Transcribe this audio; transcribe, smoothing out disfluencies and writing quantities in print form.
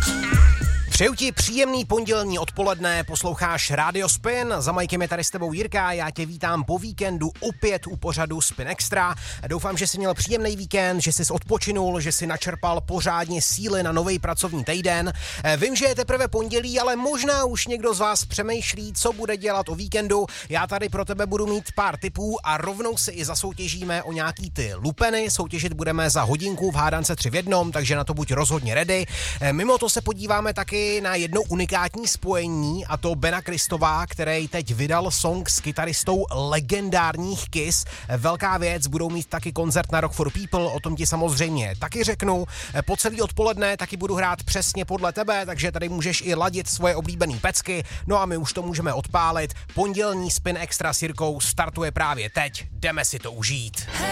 Přeju ti příjemný pondělní odpoledne, posloucháš Radio Spin, za majkem je tady s tebou Jirka, já tě vítám po víkendu opět u pořadu Spin Extra. Doufám, že jsi měl příjemný víkend, že jsi odpočinul, že jsi načerpal pořádně síly na nový pracovní týden. Vím, že je teprve pondělí, ale možná už někdo z vás přemýšlí, co bude dělat o víkendu. Já tady pro tebe budu mít pár tipů a rovnou si i zasoutěžíme o nějaký ty lupeny. Soutěžit budeme za hodinku v hádance 3 v 1, takže na to buď rozhodně ready. Mimo to se podíváme taky na jedno unikátní spojení, a to Bena Kristová, který teď vydal song s kytaristou legendárních Kiss. Velká věc, budou mít taky koncert na Rock for People, o tom ti samozřejmě taky řeknu. Po celý odpoledne taky budu hrát přesně podle tebe, takže tady můžeš i ladit svoje oblíbený pecky. No a my už to můžeme odpálit. Pondělní Spin Extra s Jirkou startuje právě teď. Jdeme si to užít.